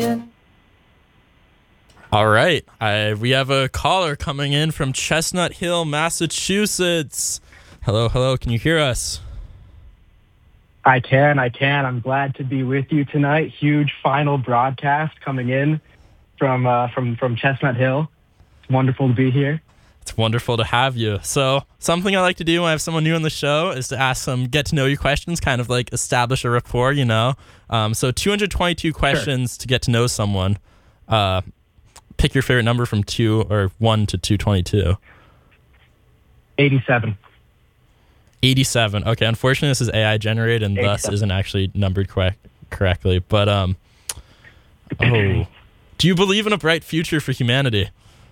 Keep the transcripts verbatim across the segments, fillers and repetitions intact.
All right. I, we have a caller coming in from Chestnut Hill, Massachusetts. Hello, hello. Can you hear us? I can, I can. I'm glad to be with you tonight. Huge final broadcast coming in from uh, from from Chestnut Hill. It's wonderful to be here. It's wonderful to have you. So something I like to do when I have someone new on the show is to ask some get-to-know-you questions, kind of like establish a rapport, you know? Um, so two hundred twenty-two questions sure. to get to know someone. Uh, pick your favorite number from two or one to two twenty-two. eighty-seven. eighty-seven. Okay, unfortunately, this is A I generated and thus isn't actually numbered correct, correctly. But, um, oh, do you believe in a bright future for humanity?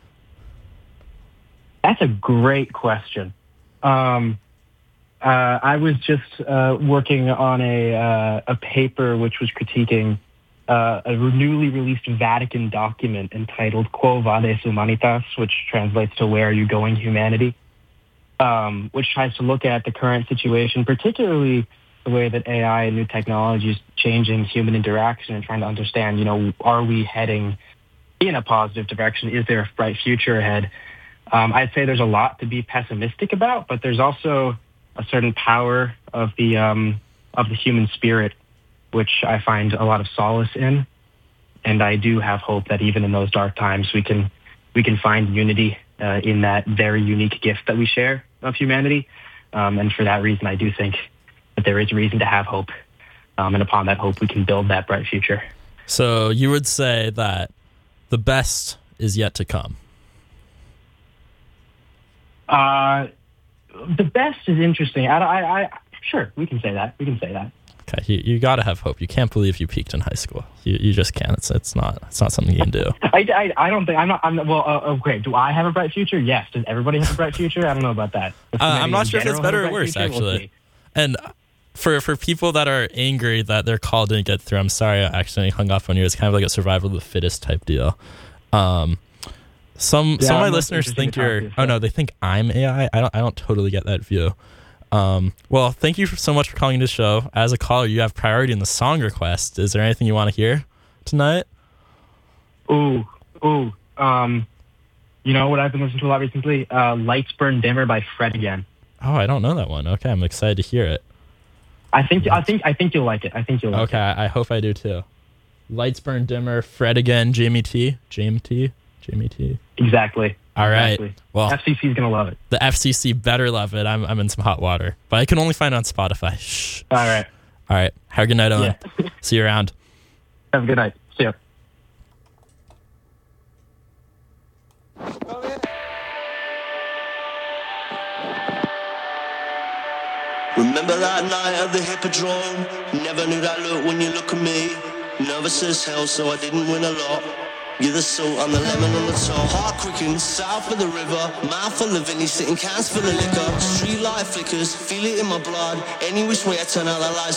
That's a great question. Um, uh, I was just uh, working on a uh, a paper which was critiquing uh, a newly released Vatican document entitled Quo Vadis Humanitas, which translates to Where Are You Going, Humanity? Um, which tries to look at the current situation, particularly the way that A I and new technology is changing human interaction and trying to understand, you know, are we heading in a positive direction? Is there a bright future ahead? Um, I'd say there's a lot to be pessimistic about, but there's also a certain power of the um, of the human spirit, which I find a lot of solace in. And I do have hope that even in those dark times, we can we can find unity uh, in that very unique gift that we share of humanity. Um, and for that reason, I do think that there is reason to have hope. Um, and upon that hope, we can build that bright future. So you would say that the best is yet to come. Uh, the best is interesting. I, I, I, sure, we can say that. We can say that. Okay, you, you got to have hope. You can't believe you peaked in high school. You you just can't. It's it's not it's not something you can do. I, I, I don't think I'm not. I'm not, well. Uh, okay. Do I have a bright future? Yes. Does everybody have a bright future? I don't know about that. Uh, I'm not sure if it's better or worse, future, actually. We'll and for for people that are angry that their call didn't get through, I'm sorry I accidentally hung up on you. It's kind of like a survival of the fittest type deal. Um. Some yeah, some of my I'm listeners think you're. You, oh no, they think I'm A I. I don't. I don't totally get that view. Um, well, thank you for, so much for calling this show. As a caller, you have priority in the song request. Is there anything you want to hear tonight? Ooh, ooh. Um, you know what I've been listening to a lot recently? Uh, "Lights Burn Dimmer" by Fred Again. Oh, I don't know that one. Okay, I'm excited to hear it. I think. I think. I think you'll like it. I think you'll like okay, it. Okay, I hope I do too. "Lights Burn Dimmer," Fred Again, Jamie T. Jamie T. Jamie T. Exactly. All right. Exactly. Well, F C C's gonna love it. The F C C better love it. I'm I'm in some hot water, but I can only find it on Spotify. Shh. All right. All right. Have a good night, Owen. Yeah. See you around. Have a good night. See ya. Remember that night at the Hippodrome? Never knew that look when you look at me. Nervous as hell, so I didn't win a lot. You're the salt, I'm the lemon on the top. Heart quickens, south of the river. Mouth full of Vinny, sitting cans full of liquor. Street light flickers, feel it in my blood. Any which way I turn out, the lights